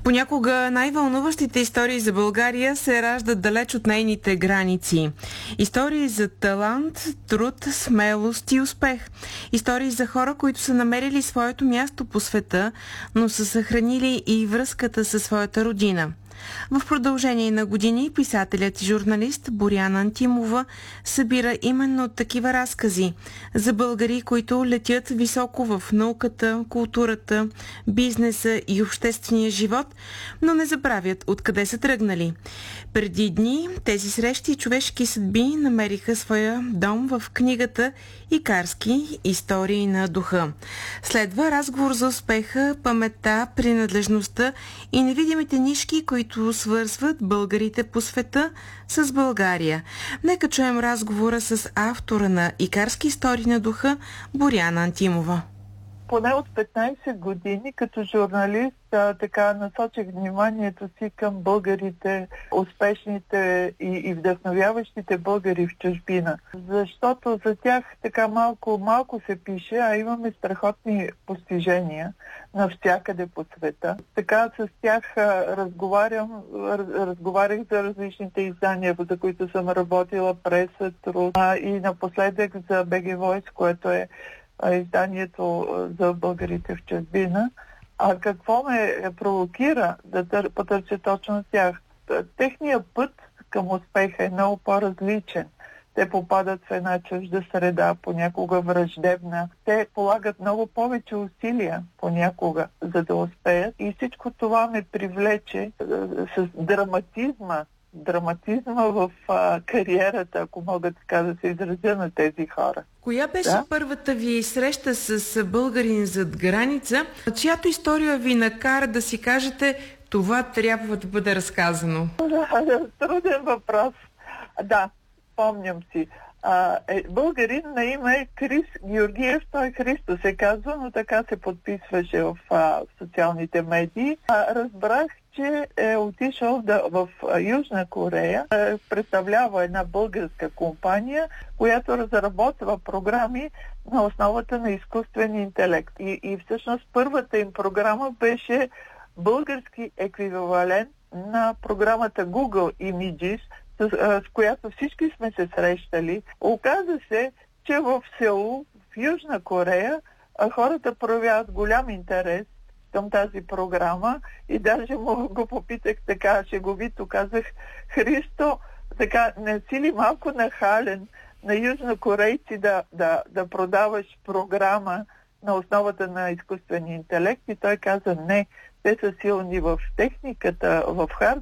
Понякога най-вълнуващите истории за България се раждат далеч от нейните граници. Истории за талант, труд, смелост и успех. Истории за хора, които са намерили своето място по света, но са съхранили и връзката със своята родина. В продължение на години писателят и журналист Боряна Антимова събира именно такива разкази за българи, които летят високо в науката, културата, бизнеса и обществения живот, но не забравят откъде са тръгнали. Преди дни тези срещи и човешки съдби намериха своя дом в книгата Икарски истории на духа. Следва разговор за успеха, паметта, принадлежността и невидимите нишки, които свързват българите по света с България. Нека чуем разговора с автора на Икарски истории на духа Боряна Антимова. Поне от 15 години като журналист така насочих вниманието си към българите, успешните и вдъхновяващите българи в чужбина. Защото за тях така малко се пише, а имаме страхотни постижения навсякъде по света. Така с тях разговарях за различните издания, за които съм работила, преса, труд и напоследък за БГ Voice, което е изданието за българите в чужбина. А какво ме провокира да потърся точно тях? Техният път към успеха е много по-различен. Те попадат в една чужда среда, понякога враждебна. Те полагат много повече усилия понякога, за да успеят. И всичко това ме привлече с драматизма в кариерата, ако мога така да се изразя, на тези хора. Коя беше първата ви среща с българин зад граница, чиято история ви накара да си кажете, това трябва да бъде разказано? Труден въпрос. Да, помням си. Българин на име Крис Георгиев, той Христо се казва, но така се подписваше в социалните медии. Разбрах, че е отишъл в Южна Корея, представлява една българска компания, която разработва програми на основата на изкуствен интелект. И всъщност първата им програма беше български еквивалент на програмата Google Images, с която всички сме се срещали. Оказа се, че в Сеул, в Южна Корея, хората проявяват голям интерес към тази програма и даже му го попитах така шеговито, казах: Христо, така не си ли малко нахален на южнокорейци да продаваш програма на основата на изкуствения интелект? И той каза: не, те са силни в техниката, в